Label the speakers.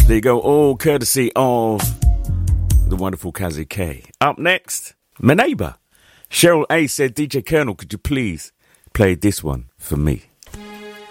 Speaker 1: There you go, all courtesy of the wonderful Kazi K. Up next, my neighbour, Cheryl A said, DJ Colonel, could you please play this one for me?